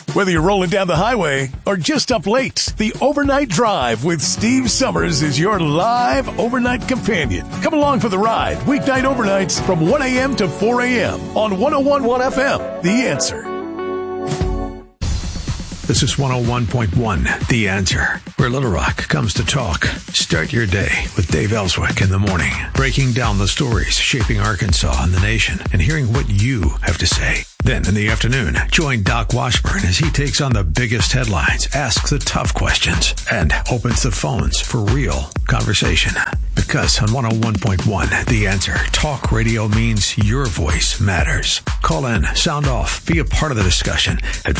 Whether you're rolling down the highway or just up late, the Overnight Drive with Steve Summers is your live overnight companion. Come along for the ride, weeknight overnights from 1 a.m. to 4 a.m. on 101.1 FM. The Answer. This is 101.1, The Answer, where Little Rock comes to talk. Start your day with Dave Ellswick in the morning, breaking down the stories shaping Arkansas and the nation, and hearing what you have to say. Then in the afternoon, join Doc Washburn as he takes on the biggest headlines, asks the tough questions, and opens the phones for real conversation. Because on 101.1, The Answer, talk radio means your voice matters. Call in, sound off, be a part of the discussion at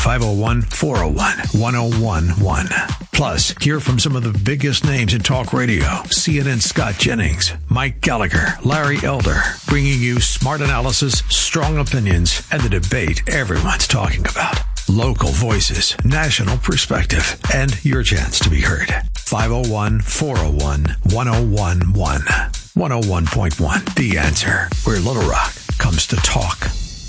501-401-1011. Plus, hear from some of the biggest names in talk radio. CNN Scott Jennings, Mike Gallagher, Larry Elder, bringing you smart analysis, strong opinions, and the debate everyone's talking about. Local voices, national perspective, and your chance to be heard. 501-401-1011. 101.1, The Answer, where Little Rock comes to talk.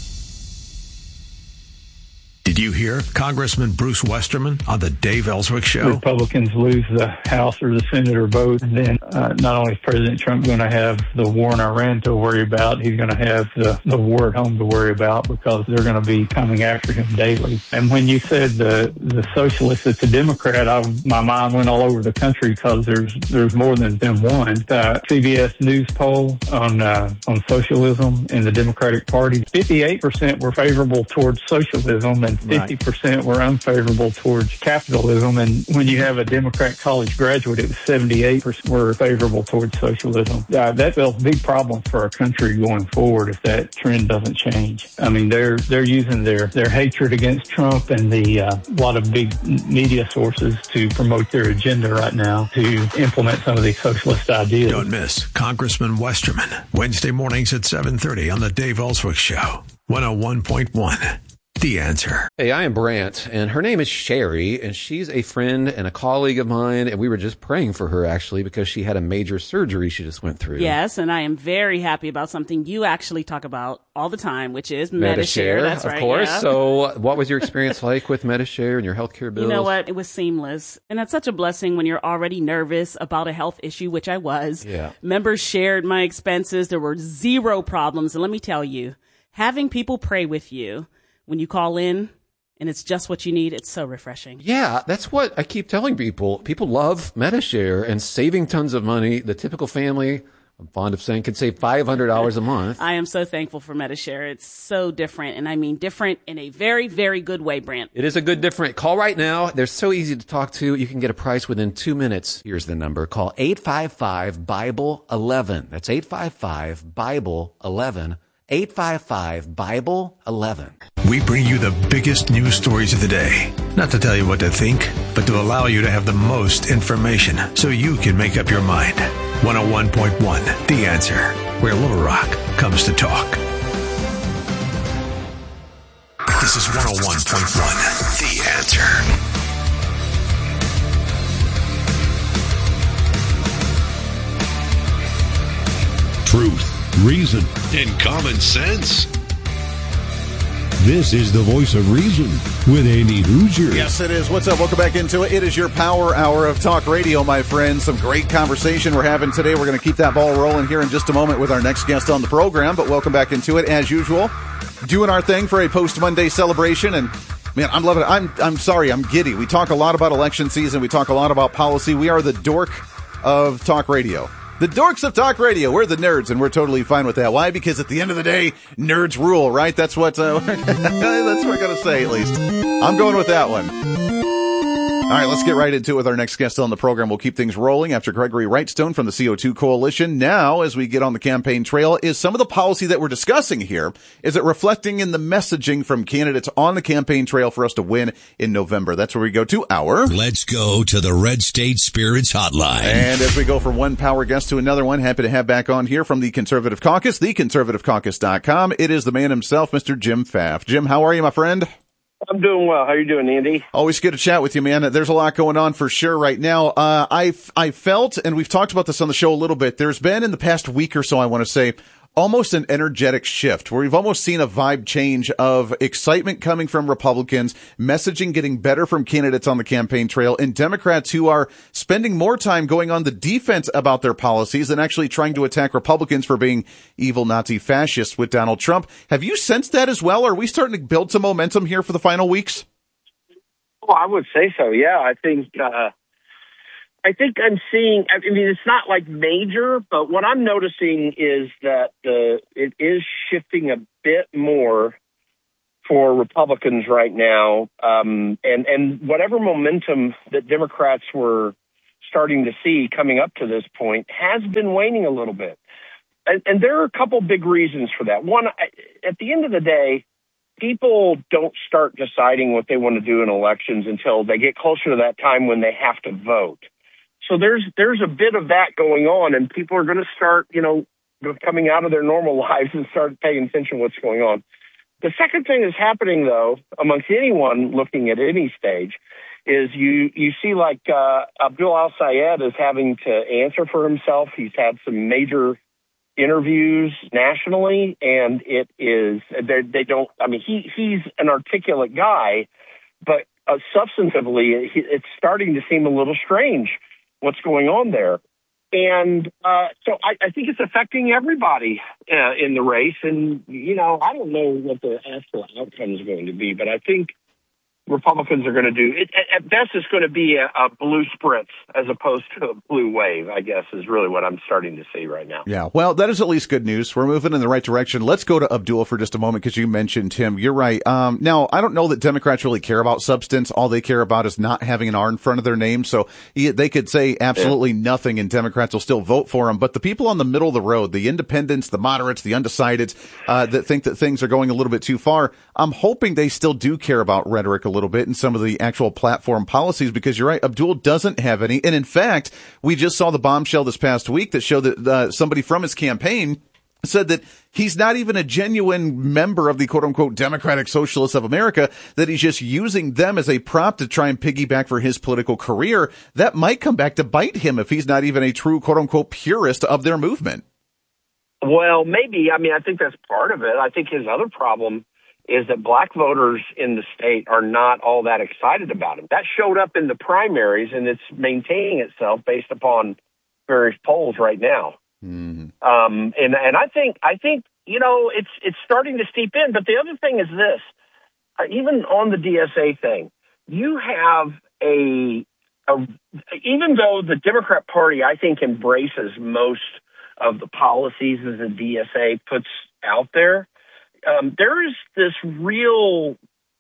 Did you hear Congressman Bruce Westerman on the Dave Ellswick Show? Republicans lose the House or the Senate or both, and then not only is President Trump going to have the war in Iran to worry about, he's going to have the war at home to worry about, because they're going to be coming after him daily. And when you said the socialist that's a Democrat, my mind went all over the country, because there's more than one. CBS News poll on socialism in the Democratic Party, 58% were favorable towards socialism, and 50% were unfavorable towards capitalism. And when you have a Democrat college graduate, it was 78% were favorable towards socialism. That's a big problem for our country going forward if that trend doesn't change. I mean, they're using their hatred against Trump and the lot of big media sources to promote their agenda right now to implement some of these socialist ideas. Don't miss Congressman Westerman, Wednesday mornings at 7:30 on the Dave Ellswick Show, 101.1. The Answer. Hey, I am Brant, and her name is Sherry, and she's a friend and a colleague of mine, and we were just praying for her, actually, because she had a major surgery she just went through. Yes, and I am very happy about something you actually talk about all the time, which is Medi-Share. That's right, of course. Yeah. So what was your experience like with Medi-Share and your healthcare bills? You know what? It was seamless, and that's such a blessing when you're already nervous about a health issue, which I was. Yeah. Members shared my expenses. There were zero problems, and let me tell you, having people pray with you when you call in and it's just what you need, it's so refreshing. Yeah, that's what I keep telling people. People love Medi-Share and saving tons of money. The typical family, I'm fond of saying, can save $500 a month. I am so thankful for Medi-Share. It's so different, and I mean different in a very, very good way, Brant. It is a good different. Call right now. They're so easy to talk to. You can get a price within 2 minutes. Here's the number. Call 855-BIBLE-11. That's 855-BIBLE-11. 855-BIBLE-11. We bring you the biggest news stories of the day. Not to tell you what to think, but to allow you to have the most information so you can make up your mind. 101.1, The Answer, where Little Rock comes to talk. This is 101.1, The Answer. Truth, reason, and common sense. This is the voice of reason with Andy Hoosier. Yes, it is. What's up? Welcome back into it. It is your power hour of talk radio, my friends. Some great conversation we're having today. We're going to keep that ball rolling here in just a moment with our next guest on the program, but welcome back into it as usual. Doing our thing for a post-Monday celebration, and man, I'm loving it. I'm sorry, I'm giddy. We talk a lot about election season. We talk a lot about policy. We are the dork of talk radio. The dorks of talk radio. We're the nerds, and we're totally fine with that. Why? Because at the end of the day, nerds rule, right? That's what that's what we're going to say, at least. I'm going with that one. All right, let's get right into it with our next guest on the program. We'll keep things rolling after Gregory Wrightstone from the CO2 Coalition. Now, as we get on the campaign trail, is some of the policy that we're discussing here, is it reflecting in the messaging from candidates on the campaign trail for us to win in November? That's where we go to our... Let's go to the Red State Spirits Hotline. And as we go from one power guest to another one, happy to have back on here from the Conservative Caucus, theconservativecaucus.com. It is the man himself, Mr. Jim Pfaff. Jim, how are you, my friend? I'm doing well. How you doing, Andy? Always good to chat with you, man. There's a lot going on for sure right now. I felt, and we've talked about this on the show a little bit, there's been in the past week or so, I want to say, almost an energetic shift where we've almost seen a vibe change of excitement coming from Republicans, messaging getting better from candidates on the campaign trail, and Democrats who are spending more time going on the defense about their policies than actually trying to attack Republicans for being evil Nazi fascists with Donald Trump. Have you sensed that as well? Are we starting to build some momentum here for the final weeks? Well, I would say so. Yeah, I think I'm seeing. I mean, it's not like major, but what I'm noticing is that it is shifting a bit more for Republicans right now, and whatever momentum that Democrats were starting to see coming up to this point has been waning a little bit, and there are a couple big reasons for that. One, at the end of the day, people don't start deciding what they want to do in elections until they get closer to that time when they have to vote. So there's a bit of that going on, and people are going to start, coming out of their normal lives and start paying attention to what's going on. The second thing that's happening, though, amongst anyone looking at any stage, is you see like Abdul Al-Sayed is having to answer for himself. He's had some major interviews nationally, and it is they don't. I mean, he's an articulate guy, but substantively, it's starting to seem a little strange what's going on there. And so I think it's affecting everybody in the race. And, I don't know what the actual outcome is going to be, but I think Republicans are going to do it. At best, it's going to be a blue spritz as opposed to a blue wave, I guess, is really what I'm starting to see right now. Yeah, well, that is at least good news. We're moving in the right direction. Let's go to Abdul for just a moment because you mentioned him. You're right. Now, I don't know that Democrats really care about substance. All they care about is not having an R in front of their name. So they could say absolutely nothing and Democrats will still vote for them. But the people on the middle of the road, the independents, the moderates, the undecideds, that think that things are going a little bit too far, I'm hoping they still do care about rhetoric a little bit and some of the actual platform policies, because you're right, Abdul doesn't have any. And in fact, we just saw the bombshell this past week that showed that somebody from his campaign said that he's not even a genuine member of the quote-unquote Democratic Socialists of America, that he's just using them as a prop to try and piggyback for his political career. That might come back to bite him if he's not even a true quote-unquote purist of their movement. Well, maybe. I mean, I think that's part of it. I think his other problem is that black voters in the state are not all that excited about him. That showed up in the primaries, and it's maintaining itself based upon various polls right now. Mm-hmm. And I think it's starting to steep in. But the other thing is this: even on the DSA thing, you have even though the Democrat Party, I think, embraces most of the policies that the DSA puts out there. There is this real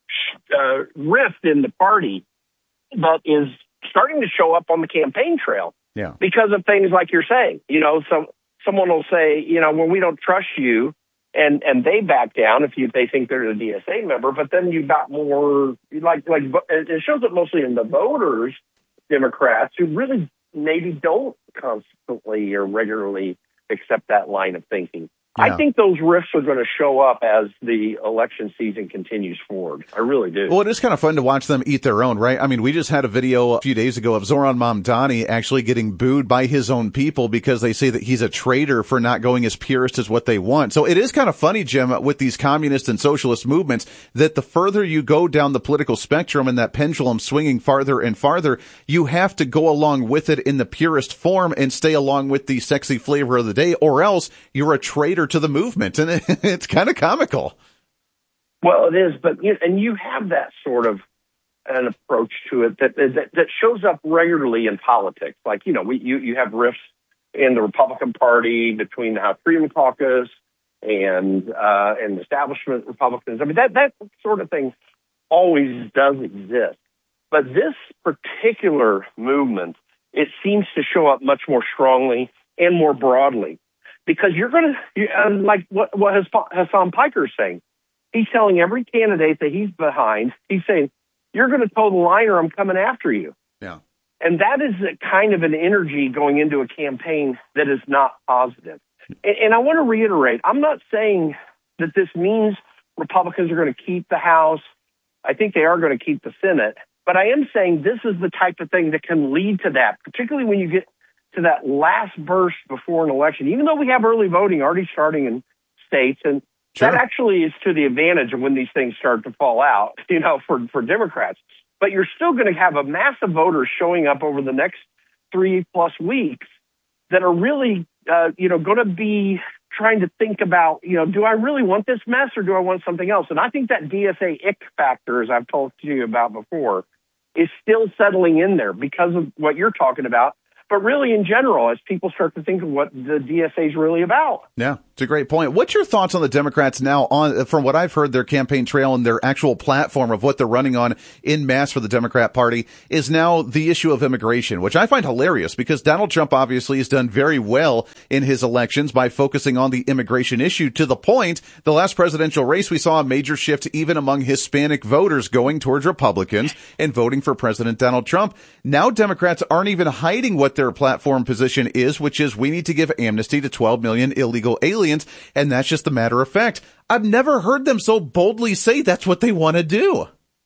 rift in the party that is starting to show up on the campaign trail. Yeah. Because of things like you're saying. Someone will say, well, we don't trust you, and they back down if they think they're a DSA member. But then you've got more like it shows up mostly in the voters, Democrats, who really maybe don't constantly or regularly accept that line of thinking. Yeah. I think those rifts are going to show up as the election season continues forward. I really do. Well, it is kind of fun to watch them eat their own, right? I mean, we just had a video a few days ago of Zoran Mamdani actually getting booed by his own people because they say that he's a traitor for not going as purist as what they want. So it is kind of funny, Jim, with these communist and socialist movements, that the further you go down the political spectrum and that pendulum swinging farther and farther, you have to go along with it in the purist form and stay along with the sexy flavor of the day, or else you're a traitor to the movement, and it's kind of comical. Well, it is, but you have that sort of an approach to it that shows up regularly in politics. Like you have rifts in the Republican Party between the House Freedom Caucus and establishment Republicans. I mean that sort of thing always does exist, but this particular movement, it seems to show up much more strongly and more broadly. Because you're going to, like what Hassan Piker is saying, he's telling every candidate that he's behind, he's saying, you're going to toe the line or I'm coming after you. Yeah. And that is a kind of an energy going into a campaign that is not positive. And I want to reiterate, I'm not saying that this means Republicans are going to keep the House. I think they are going to keep the Senate. But I am saying this is the type of thing that can lead to that, particularly when you get to that last burst before an election. Even though we have early voting already starting states, and that actually is to the advantage of when these things start to fall out, for Democrats. But you're still going to have a mass of voters showing up over the next 3+ weeks that are really, going to be trying to think about, do I really want this mess or do I want something else? And I think that DSA ick factor, as I've talked to you about before, is still settling in there because of what you're talking about. But really, in general, as people start to think of what the DSA is really about. Yeah, it's a great point. What's your thoughts on the Democrats now from what I've heard, their campaign trail and their actual platform of what they're running on in mass for the Democrat Party is now the issue of immigration, which I find hilarious because Donald Trump obviously has done very well in his elections by focusing on the immigration issue to the point the last presidential race we saw a major shift even among Hispanic voters going towards Republicans and voting for President Donald Trump. Now Democrats aren't even hiding what their platform position is, which is we need to give amnesty to 12 million illegal aliens, and that's just a matter of fact. I've never heard them so boldly say that's what they want to do.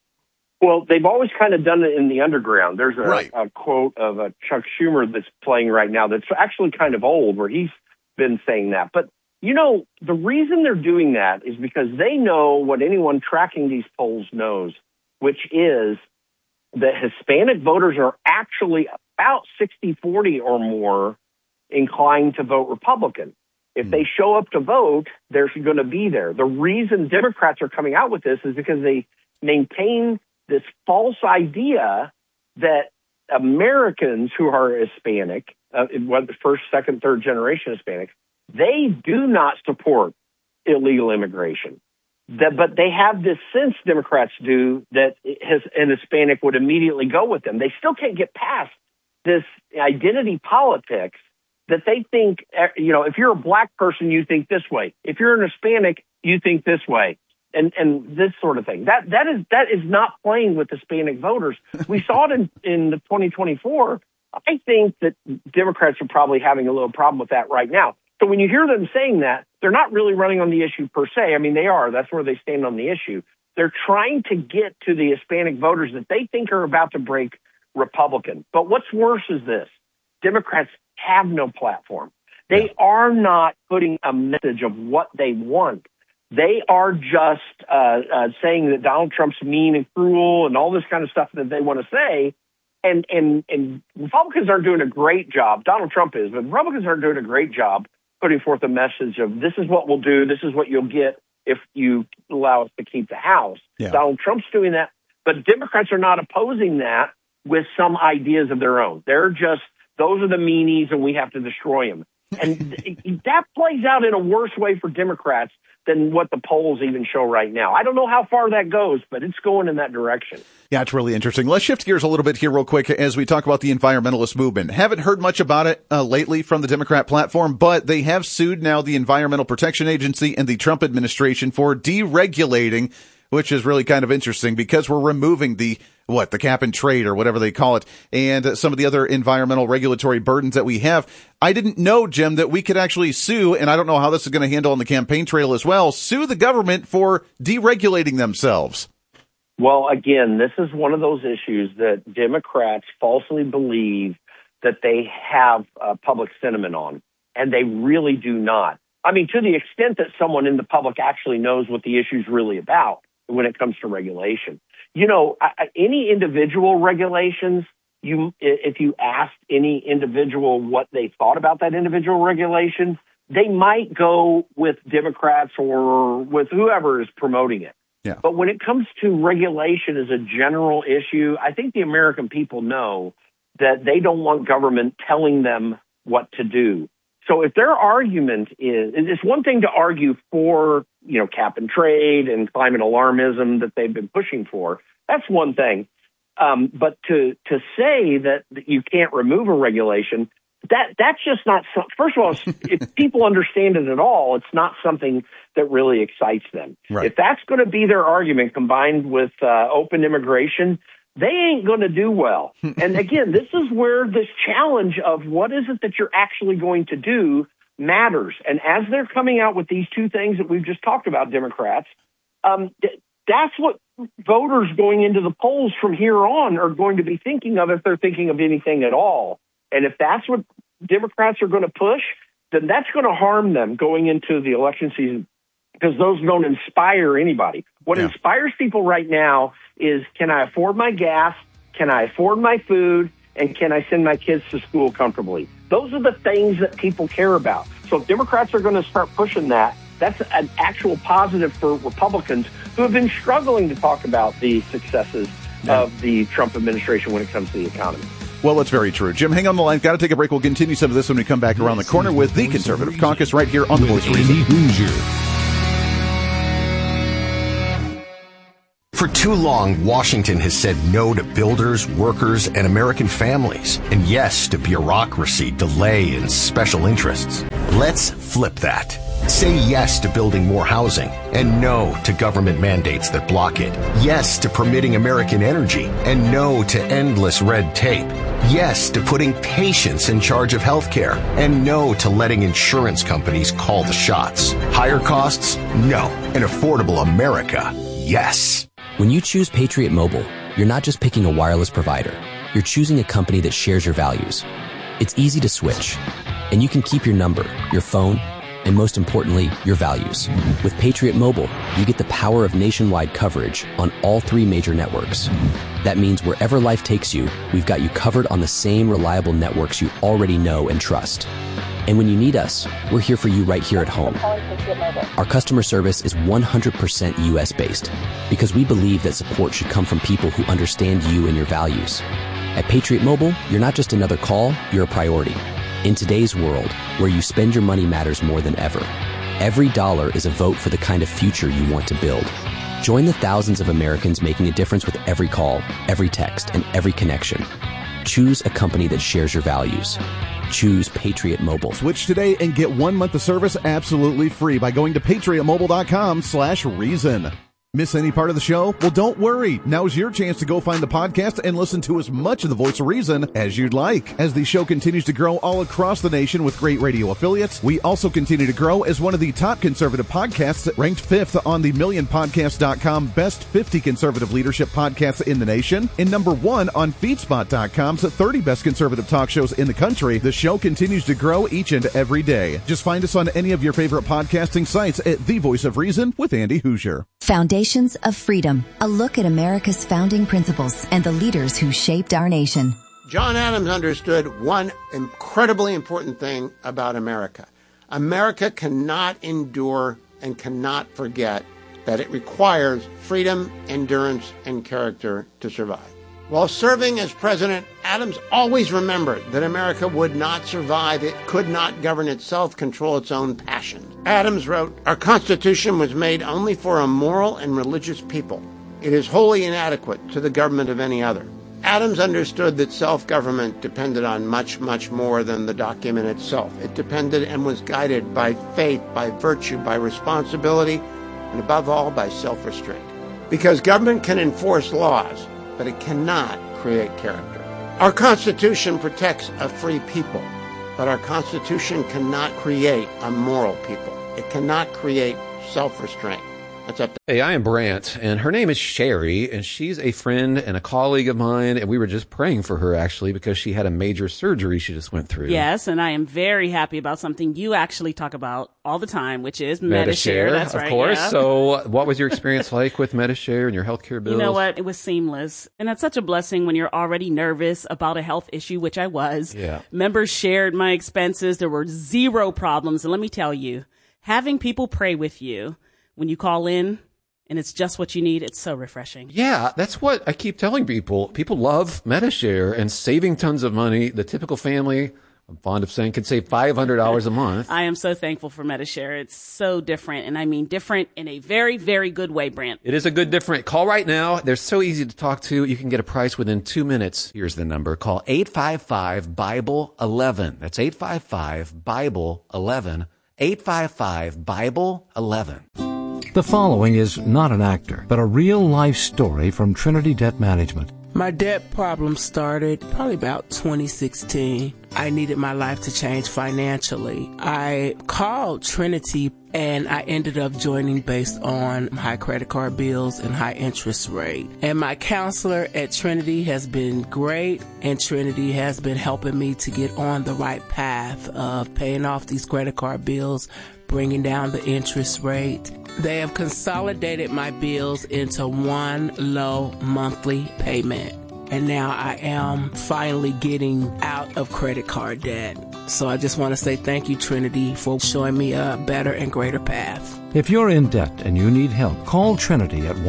Well, they've always kind of done it in the underground. There's a quote of Chuck Schumer that's playing right now that's actually kind of old, where he's been saying that. But, the reason they're doing that is because they know what anyone tracking these polls knows, which is that Hispanic voters are actually about 60-40 or more inclined to vote Republican. If they show up to vote, they're going to be there. The reason Democrats are coming out with this is because they maintain this false idea that Americans who are Hispanic, first, second, third generation Hispanics, they do not support illegal immigration. But they have this sense, Democrats do, that an Hispanic would immediately go with them. They still can't get past this identity politics that they think, if you're a black person, you think this way. If you're an Hispanic, you think this way. And this sort of thing. That is not playing with Hispanic voters. We saw it in the 2024. I think that Democrats are probably having a little problem with that right now. So when you hear them saying that, they're not really running on the issue per se. I mean, they are. That's where they stand on the issue. They're trying to get to the Hispanic voters that they think are about to break Republican. But what's worse is this. Democrats have no platform. They are not putting a message of what they want. They are just saying that Donald Trump's mean and cruel and all this kind of stuff that they want to say. And Republicans aren't doing a great job. Donald Trump is, but Republicans aren't doing a great job putting forth a message of this is what we'll do, this is what you'll get if you allow us to keep the House. Yeah. Donald Trump's doing that, but Democrats are not opposing that with some ideas of their own. They're just, those are the meanies and we have to destroy them. And that plays out in a worse way for Democrats than what the polls even show right now. I don't know how far that goes, but it's going in that direction. Yeah, it's really interesting. Let's shift gears a little bit here real quick as we talk about the environmentalist movement. Haven't heard much about it lately from the Democrat platform, but they have sued now the Environmental Protection Agency and the Trump administration for deregulating, which is really kind of interesting because we're removing the cap and trade or whatever they call it, and some of the other environmental regulatory burdens that we have. I didn't know, Jim, that we could actually sue, and I don't know how this is going to handle on the campaign trail as well, sue the government for deregulating themselves. Well, again, this is one of those issues that Democrats falsely believe that they have public sentiment on, and they really do not. I mean, to the extent that someone in the public actually knows what the issue is really about when it comes to regulation. Any individual regulations, if you asked any individual what they thought about that individual regulation, they might go with Democrats or with whoever is promoting it. Yeah. But when it comes to regulation as a general issue, I think the American people know that they don't want government telling them what to do. So if their argument is, it's one thing to argue for, cap and trade and climate alarmism that they've been pushing for. That's one thing. But to say that you can't remove a regulation, that's just not, first of all, if people understand it at all, it's not something that really excites them. Right. If that's going to be their argument combined with open immigration, they ain't going to do well. And again, this is where this challenge of what is it that you're actually going to do matters. And as they're coming out with these two things that we've just talked about, Democrats, that's what voters going into the polls from here on are going to be thinking of if they're thinking of anything at all. And if that's what Democrats are going to push, then that's going to harm them going into the election season because those don't inspire anybody. What inspires people right now is, can I afford my gas? Can I afford my food? And can I send my kids to school comfortably? Those are the things that people care about. So if Democrats are going to start pushing that, that's an actual positive for Republicans who have been struggling to talk about the successes of the Trump administration when it comes to the economy. Well, that's very true. Jim, hang on the line. Got to take a break. We'll continue some of this when we come back around the corner with the Conservative Caucus right here on The Voice of Reason. For too long, Washington has said no to builders, workers, and American families, and yes to bureaucracy, delay, and special interests. Let's flip that. Say yes to building more housing, and no to government mandates that block it. Yes to permitting American energy, and no to endless red tape. Yes to putting patients in charge of healthcare, and no to letting insurance companies call the shots. Higher costs? No. An affordable America? Yes. When you choose Patriot Mobile, you're not just picking a wireless provider. You're choosing a company that shares your values. It's easy to switch, and you can keep your number, your phone, and most importantly, your values. With Patriot Mobile, you get the power of nationwide coverage on all 3 major networks. That means wherever life takes you, we've got you covered on the same reliable networks you already know and trust. And when you need us, we're here for you right here at home. Our customer service is 100% U.S.-based because we believe that support should come from people who understand you and your values. At Patriot Mobile, you're not just another call, you're a priority. In today's world, where you spend your money matters more than ever, every dollar is a vote for the kind of future you want to build. Join the thousands of Americans making a difference with every call, every text, and every connection. Choose a company that shares your values. Choose Patriot Mobile. Switch today and get 1 month of service absolutely free by going to patriotmobile.com/reason. Miss any part of the show? Well, don't worry. Now's your chance to go find the podcast and listen to as much of The Voice of Reason as you'd like. As the show continues to grow all across the nation with great radio affiliates, we also continue to grow as one of the top conservative podcasts, ranked 5th on the MillionPodcast.com Best 50 Conservative Leadership Podcasts in the nation, and number 1 on FeedSpot.com's 30 Best Conservative Talk Shows in the country. The show continues to grow each and every day. Just find us on any of your favorite podcasting sites at The Voice of Reason with Andy Hoosier. Foundations of Freedom, a look at America's founding principles and the leaders who shaped our nation. John Adams understood one incredibly important thing about America. America cannot endure and cannot forget that it requires freedom, endurance, and character to survive. While serving as president, Adams always remembered that America would not survive. It could not govern itself, control its own passions. Adams wrote, "Our Constitution was made only for a moral and religious people. It is wholly inadequate to the government of any other." Adams understood that self-government depended on much, much more than the document itself. It depended and was guided by faith, by virtue, by responsibility, and above all, by self-restraint. Because government can enforce laws, but it cannot create character. Our Constitution protects a free people, but our Constitution cannot create a moral people. It cannot create self-restraint. That's up to Hey, I am Brant, and her name is Sherry, and she's a friend and a colleague of mine, and we were just praying for her, actually, because she had a major surgery she just went through. Yes, and I am very happy about something you actually talk about all the time, which is Medi-Share. That's right, of course. Yeah. So what was your experience like with Medi-Share and your healthcare bills? You know what? It was seamless. And that's such a blessing when you're already nervous about a health issue, which I was. Yeah. Members shared my expenses. There were zero problems. And let me tell you, having people pray with you when you call in, and it's just what you need, it's so refreshing. Yeah, that's what I keep telling people. People love Medi-Share and saving tons of money. The typical family, I'm fond of saying, can save $500 a month. I am so thankful for Medi-Share. It's so different, and I mean different in a very, very good way, Brant. It is a good different. Call right now. They're so easy to talk to. You can get a price within 2 minutes. Here's the number. Call 855-BIBLE-11. That's 855-BIBLE-11. 855-BIBLE-11. The following is not an actor, but a real-life story from Trinity Debt Management. My debt problem started probably about 2016. I needed my life to change financially. I called Trinity and I ended up joining based on high credit card bills and high interest rate. And my counselor at Trinity has been great, and Trinity has been helping me to get on the right path of paying off these credit card bills, bringing down the interest rate. They have consolidated my bills into one low monthly payment. And now I am finally getting out of credit card debt. So I just want to say thank you, Trinity, for showing me a better and greater path. If you're in debt and you need help, call Trinity at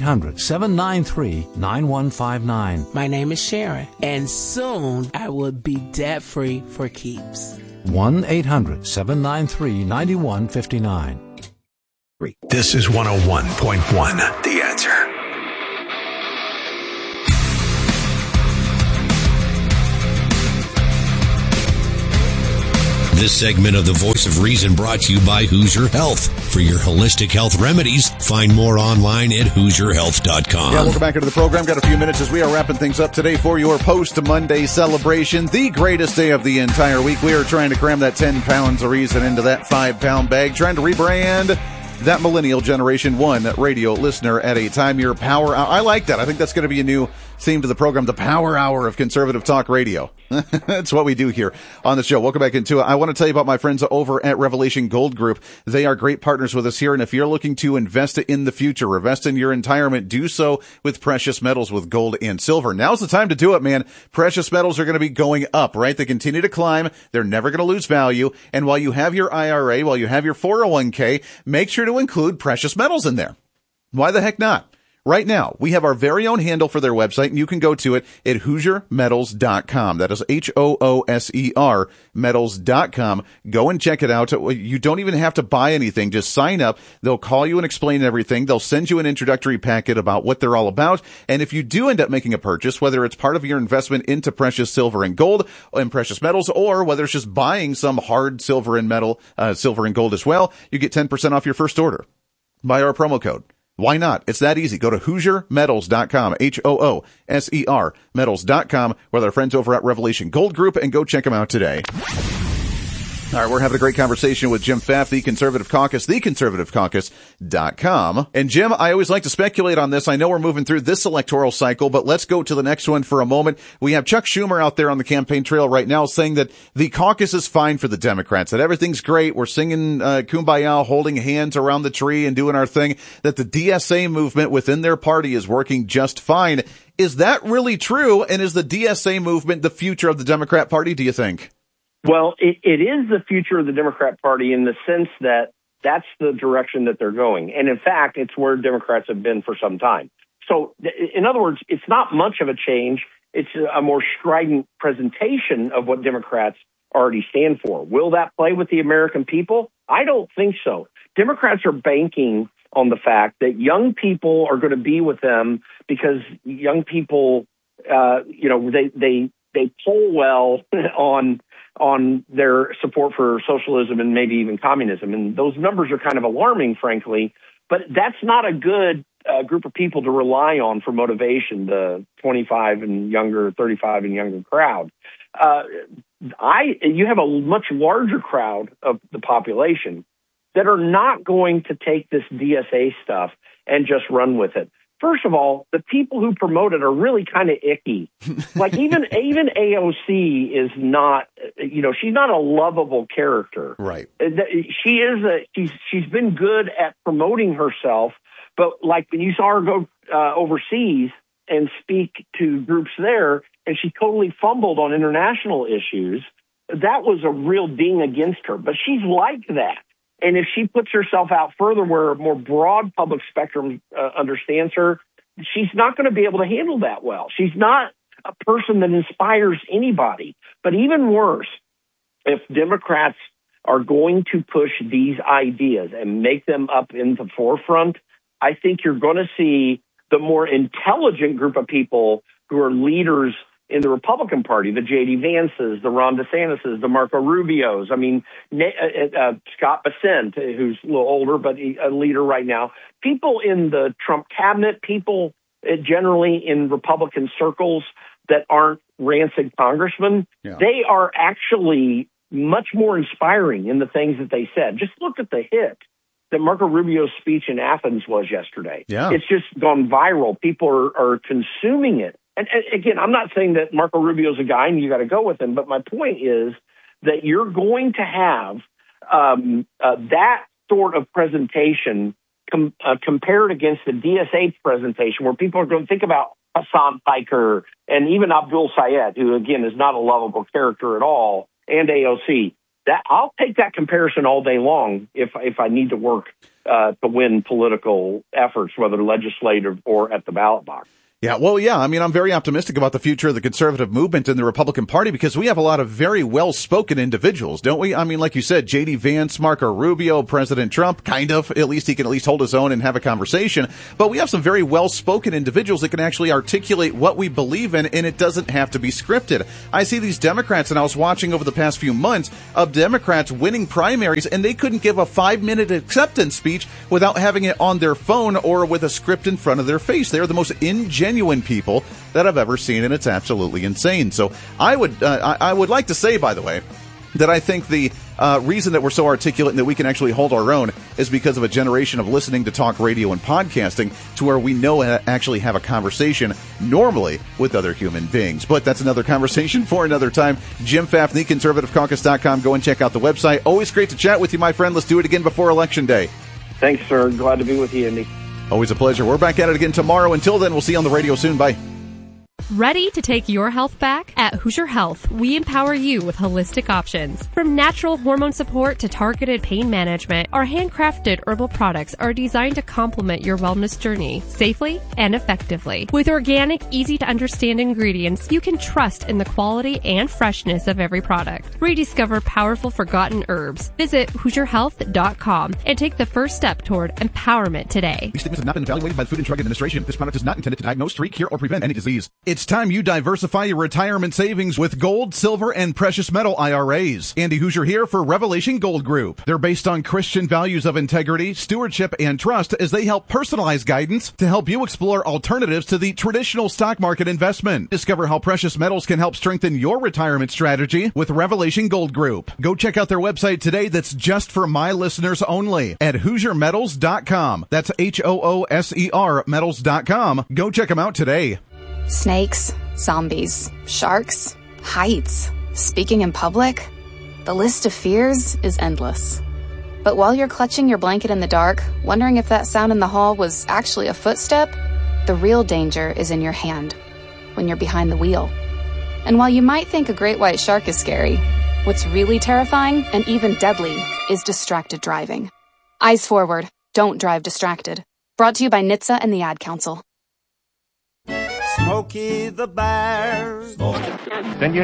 1-800-793-9159. My name is Sharon, and soon I will be debt-free for keeps. 1-800-793-9159. This is 101.1 The Answer. This segment of The Voice of Reason brought to you by Hoosier Health. For your holistic health remedies, find more online at HoosierHealth.com. Yeah, welcome back into the program. Got a few minutes as we are wrapping things up today for your post-Monday celebration. The greatest day of the entire week. We are trying to cram that 10 pounds of reason into that 5-pound bag, trying to rebrand that millennial generation, one radio listener at a time. Your power hour. I like that. I think that's going to be a new theme to the program, the power hour of conservative talk radio. That's what we do here on the show. Welcome back into it. I want to tell you about my friends over at Revelation Gold Group. They are great partners with us here. And if you're looking to invest in the future, invest in your retirement, do so with precious metals, with gold and silver. Now's the time to do it, man. Precious metals are going to be going up, right? They continue to climb. They're never going to lose value. And while you have your IRA, while you have your 401k, make sure to include precious metals in there. Why the heck not? Right now, we have our very own handle for their website, and you can go to it at HoosierMetals.com. That is HOOSER metals.com. Go and check it out. You don't even have to buy anything. Just sign up. They'll call you and explain everything. They'll send you an introductory packet about what they're all about. And if you do end up making a purchase, whether it's part of your investment into precious silver and gold and precious metals, or whether it's just buying some hard silver and metal, silver and gold as well, you get 10% off your first order by our promo code. Why not? It's that easy. Go to HoosierMetals.com, HOOSER metals.com, with our friends over at Revelation Gold Group, and go check them out today. All right, we're having a great conversation with Jim Pfaff, the Conservative Caucus, theconservativecaucus.com. And Jim, I always like to speculate on this. I know we're moving through this electoral cycle, but let's go to the next one for a moment. We have Chuck Schumer out there on the campaign trail right now saying that the caucus is fine for the Democrats, that everything's great. We're singing Kumbaya, holding hands around the tree and doing our thing, that the DSA movement within their party is working just fine. Is that really true? And is the DSA movement the future of the Democrat Party, do you think? Well, it is the future of the Democrat Party in the sense that that's the direction that they're going. And in fact, it's where Democrats have been for some time. So in other words, it's not much of a change. It's a more strident presentation of what Democrats already stand for. Will that play with the American people? I don't think so. Democrats are banking on the fact that young people are going to be with them because young people, they poll well on their support for socialism and maybe even communism. And those numbers are kind of alarming, frankly, but that's not a good group of people to rely on for motivation, the 25 and younger, 35 and younger crowd. You have a much larger crowd of the population that are not going to take this DSA stuff and just run with it. First of all, the people who promote it are really kind of icky. Like even AOC is not, she's not a lovable character. Right. She's been good at promoting herself, but like when you saw her go overseas and speak to groups there, and she totally fumbled on international issues, that was a real ding against her. But she's like that. And if she puts herself out further where a more broad public spectrum understands her, she's not going to be able to handle that well. She's not a person that inspires anybody. But even worse, if Democrats are going to push these ideas and make them up in the forefront, I think you're going to see the more intelligent group of people who are leaders in the Republican Party, the J.D. Vances, the Ron DeSantis, the Marco Rubios. I mean, Scott Bessent, who's a little older, but a leader right now. People in the Trump cabinet, people generally in Republican circles that aren't rancid congressmen, They are actually much more inspiring in the things that they said. Just look at the hit that Marco Rubio's speech in Athens was yesterday. Yeah. It's just gone viral. People are consuming it. And again, I'm not saying that Marco Rubio's a guy and you got to go with him, but my point is that you're going to have that sort of presentation compared against the DSA presentation, where people are going to think about Hassan Piker and even Abdul Sayed, who, again, is not a lovable character at all, and AOC, that I'll take that comparison all day long if I need to work to win political efforts, whether legislative or at the ballot box. Yeah, well, yeah. I mean, I'm very optimistic about the future of the conservative movement in the Republican Party because we have a lot of very well-spoken individuals, don't we? I mean, like you said, J.D. Vance, Marco Rubio, President Trump, kind of. At least he can at least hold his own and have a conversation. But we have some very well-spoken individuals that can actually articulate what we believe in, and it doesn't have to be scripted. I see these Democrats, and I was watching over the past few months of Democrats winning primaries, and they couldn't give a 5-minute acceptance speech without having it on their phone or with a script in front of their face. They're the most genuine people that I've ever seen, and it's absolutely insane. So I would like to say, by the way, that I think the reason that we're so articulate and that we can actually hold our own is because of a generation of listening to talk radio and podcasting to where we know how to actually have a conversation normally with other human beings. But that's another conversation for another time. Jim Fafney, ConservativeCaucus.com. Go and check out the website. Always great to chat with you, my friend. Let's do it again before Election Day. Thanks, sir. Glad to be with you, Andy. Always a pleasure. We're back at it again tomorrow. Until then, we'll see you on the radio soon. Bye. Ready to take your health back? At Hoosier Health, we empower you with holistic options. From natural hormone support to targeted pain management, our handcrafted herbal products are designed to complement your wellness journey safely and effectively. With organic, easy-to-understand ingredients, you can trust in the quality and freshness of every product. Rediscover powerful forgotten herbs. Visit HoosierHealth.com and take the first step toward empowerment today. These statements have not been evaluated by the Food and Drug Administration. This product is not intended to diagnose, treat, cure, or prevent any disease. It's time you diversify your retirement savings with gold, silver, and precious metal IRAs. Andy Hoosier here for Revelation Gold Group. They're based on Christian values of integrity, stewardship, and trust as they help personalize guidance to help you explore alternatives to the traditional stock market investment. Discover how precious metals can help strengthen your retirement strategy with Revelation Gold Group. Go check out their website today that's just for my listeners only at HoosierMetals.com. That's HOOSER metals.com. Go check them out today. Snakes, zombies, sharks, heights, speaking in public. The list of fears is endless. But while you're clutching your blanket in the dark, wondering if that sound in the hall was actually a footstep, the real danger is in your hand, when you're behind the wheel. And while you might think a great white shark is scary, what's really terrifying and even deadly is distracted driving. Eyes forward, don't drive distracted. Brought to you by NHTSA and the Ad Council. Smokey the Bear. Then you